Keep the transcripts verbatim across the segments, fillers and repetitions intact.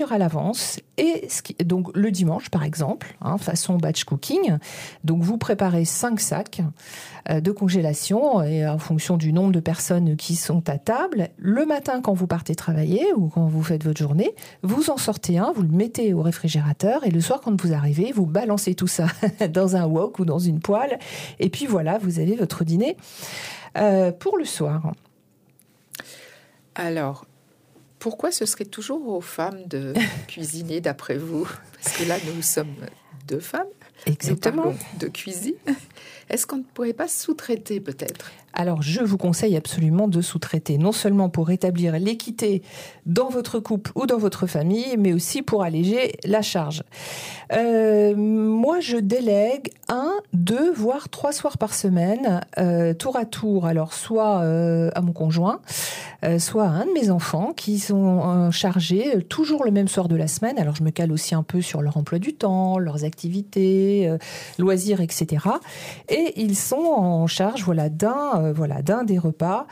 à l'avance et ce qui, donc le dimanche par exemple, hein, façon batch cooking. Donc vous préparez cinq sacs euh, de congélation et en fonction du nombre de personnes qui sont à table. Le matin quand vous partez travailler ou quand vous faites votre journée, vous en sortez un, vous le mettez au réfrigérateur et le soir quand vous arrivez, vous balancez tout ça dans un wok ou dans une poêle et puis voilà, vous avez votre dîner euh, pour le soir. Alors, pourquoi ce serait toujours aux femmes de cuisiner, d'après vous? Parce que là, nous sommes deux femmes. Exactement. Nous parlons de cuisine. Est-ce qu'on ne pourrait pas sous-traiter, peut-être? Alors, je vous conseille absolument de sous-traiter, non seulement pour rétablir l'équité dans votre couple ou dans votre famille, mais aussi pour alléger la charge. Euh, moi, je délègue un, deux, voire trois soirs par semaine, euh, tour à tour, alors soit euh, à mon conjoint, euh, soit à un de mes enfants qui sont euh, chargés euh, toujours le même soir de la semaine. Alors, je me cale aussi un peu sur leur emploi du temps, leurs activités, euh, loisirs, et cetera. Et ils sont en charge, voilà, d'un Euh, voilà, d'un des repas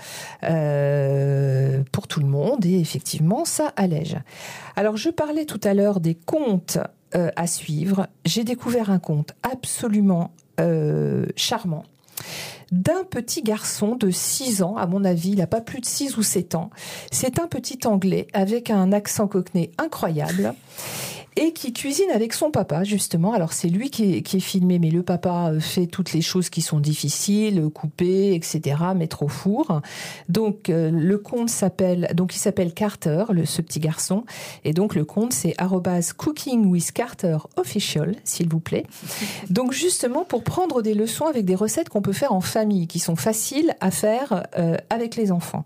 euh, pour tout le monde et effectivement, ça allège. Alors, je parlais tout à l'heure des contes euh, à suivre. J'ai découvert un conte absolument euh, charmant d'un petit garçon de six ans, à mon avis, il n'a pas plus de six ou sept ans. C'est un petit Anglais avec un accent cockney incroyable et qui cuisine avec son papa, justement. Alors, c'est lui qui est, qui est filmé, mais le papa fait toutes les choses qui sont difficiles, couper, et cetera, mettre au four. Donc, euh, le compte s'appelle, donc il s'appelle Carter, le, ce petit garçon. Et donc, le compte, c'est arobase cooking with Carter official, s'il vous plaît. Donc, justement, pour prendre des leçons avec des recettes qu'on peut faire en famille, qui sont faciles à faire euh, avec les enfants.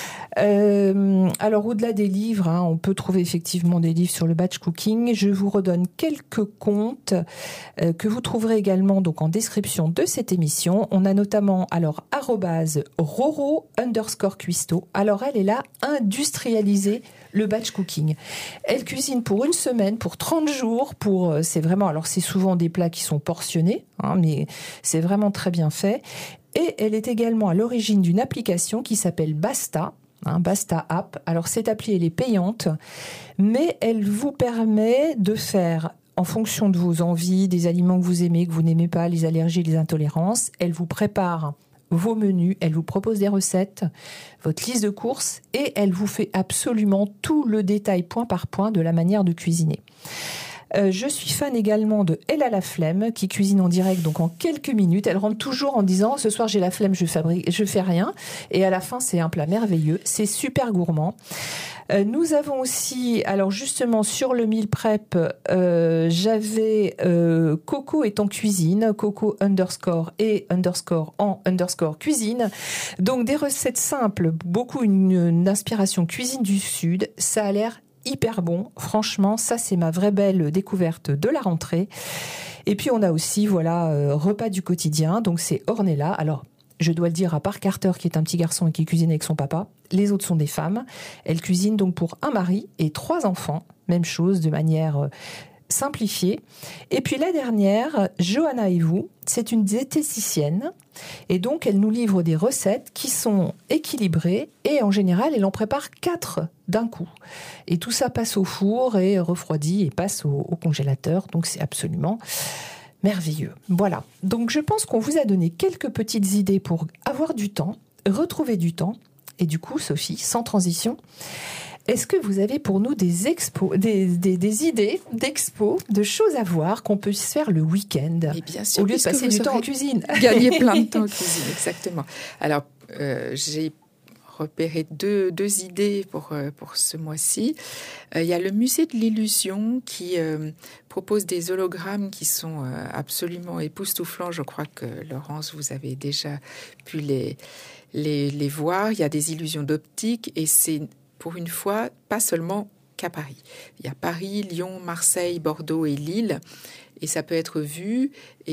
Euh, alors, au-delà des livres, hein, on peut trouver effectivement des livres sur le batch cooking. Je vous redonne quelques comptes euh, que vous trouverez également donc en description de cette émission. On a notamment alors arobase roro underscore cuisto. Alors, elle est là, industrialiser le batch cooking. Elle cuisine pour une semaine, pour trente jours, pour c'est vraiment alors c'est souvent des plats qui sont portionnés, hein, mais c'est vraiment très bien fait. Et elle est également à l'origine d'une application qui s'appelle Basta. Hein, Basta App. Alors, cette appli, elle est payante, mais elle vous permet de faire, en fonction de vos envies, des aliments que vous aimez, que vous n'aimez pas, les allergies, les intolérances, elle vous prépare vos menus, elle vous propose des recettes, votre liste de courses, et elle vous fait absolument tout le détail point par point de la manière de cuisiner. Euh, je suis fan également de Elle a la flemme, qui cuisine en direct, donc en quelques minutes. Elle rentre toujours en disant « Ce soir, j'ai la flemme, je fabrique, je fais rien ». Et à la fin, c'est un plat merveilleux. C'est super gourmand. Euh, nous avons aussi, alors justement, sur le meal prep, euh, j'avais euh, Coco est en cuisine, Coco underscore et underscore en underscore cuisine. Donc, des recettes simples, beaucoup une, une inspiration cuisine du Sud. Ça a l'air hyper bon, franchement, ça c'est ma vraie belle découverte de la rentrée. Et puis on a aussi, voilà, euh, repas du quotidien, donc c'est Ornella. Alors, je dois le dire, à part Carter qui est un petit garçon et qui cuisine avec son papa, les autres sont des femmes. Elle cuisine donc pour un mari et trois enfants, même chose, de manière euh, simplifiée. Et puis la dernière, Johanna et vous, c'est une diététicienne et donc elle nous livre des recettes qui sont équilibrées et en général elle en prépare quatre d'un coup et tout ça passe au four et refroidit et passe au, au congélateur, donc c'est absolument merveilleux. Voilà, donc je pense qu'on vous a donné quelques petites idées pour avoir du temps, retrouver du temps. Et du coup, Sophie, sans transition, est-ce que vous avez pour nous des expos, des, des, des idées d'expos, de choses à voir qu'on peut se faire le week-end, et bien sûr, au lieu de passer du temps en cuisine? Gagner plein de temps en cuisine, exactement. Alors, euh, j'ai repéré deux, deux idées pour, euh, pour ce mois-ci. Euh, il y a le musée de l'illusion qui euh, propose des hologrammes qui sont euh, absolument époustouflants. Je crois que, Laurence, vous avez déjà pu les, les, les voir. Il y a des illusions d'optique et c'est pour une fois, pas seulement qu'à Paris. Il y a Paris, Lyon, Marseille, Bordeaux et Lille. Et ça peut être vu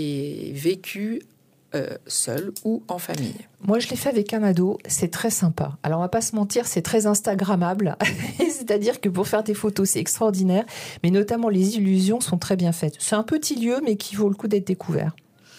et vécu euh, seul ou en famille. Moi, je l'ai fait avec un ado. C'est très sympa. Alors, on va pas se mentir, c'est très instagrammable. C'est-à-dire que pour faire des photos, c'est extraordinaire. Mais notamment, les illusions sont très bien faites. C'est un petit lieu, mais qui vaut le coup d'être découvert.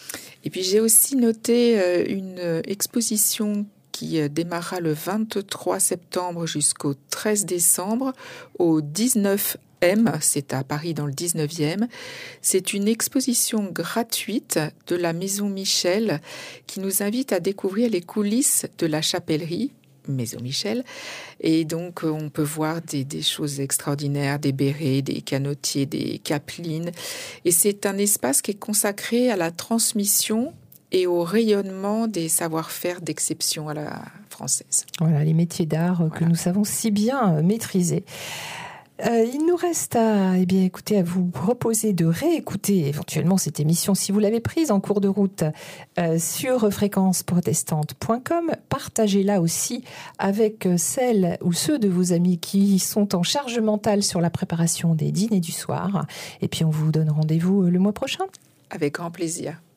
Et puis, j'ai aussi noté euh, une exposition qui démarrera le vingt-trois septembre jusqu'au treize décembre au dix-neuf M, c'est à Paris dans le dix-neuvième. C'est une exposition gratuite de la Maison Michel qui nous invite à découvrir les coulisses de la chapellerie Maison Michel. Et donc, on peut voir des, des choses extraordinaires, des bérets, des canotiers, des capelines. Et c'est un espace qui est consacré à la transmission et au rayonnement des savoir-faire d'exception à la française. Voilà, les métiers d'art voilà. que nous savons si bien maîtriser. Euh, il nous reste à, eh bien, écoutez, à vous proposer de réécouter éventuellement cette émission si vous l'avez prise en cours de route euh, sur fréquence protestante point com. Partagez-la aussi avec celles ou ceux de vos amis qui sont en charge mentale sur la préparation des dîners du soir. Et puis on vous donne rendez-vous le mois prochain. Avec grand plaisir.